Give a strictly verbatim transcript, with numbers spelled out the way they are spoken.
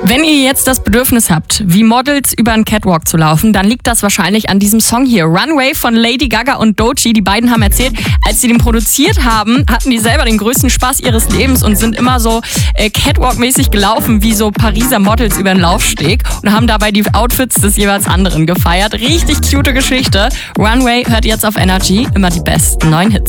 Wenn ihr jetzt das Bedürfnis habt, wie Models über einen Catwalk zu laufen, dann liegt das wahrscheinlich an diesem Song hier. Runway von Lady Gaga und Doechii. Die beiden haben erzählt, als sie den produziert haben, hatten die selber den größten Spaß ihres Lebens und sind immer so äh, Catwalk-mäßig gelaufen, wie so Pariser Models über den Laufsteg und haben dabei die Outfits des jeweils anderen gefeiert. Richtig cute Geschichte. Runway hört jetzt auf Energy immer die besten neuen Hits.